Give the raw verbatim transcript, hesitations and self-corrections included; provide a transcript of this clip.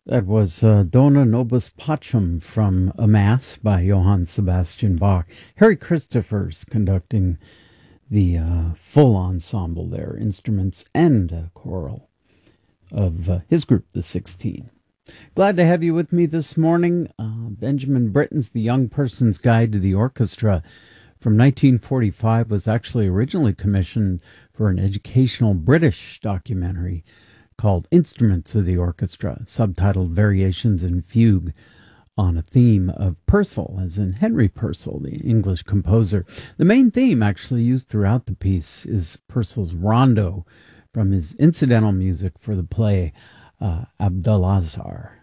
That was uh, Dona Nobis Pacem from A Mass by Johann Sebastian Bach. Harry Christophers conducting the uh, full ensemble there, instruments and uh, choral of uh, his group, the Sixteen. Glad to have you with me this morning. Uh, Benjamin Britten's The Young Person's Guide to the Orchestra from nineteen forty-five was actually originally commissioned for an educational British documentary called Instruments of the Orchestra, subtitled Variations in Fugue, on a theme of Purcell, as in Henry Purcell, the English composer. The main theme actually used throughout the piece is Purcell's rondo from his incidental music for the play uh, Abdalazar.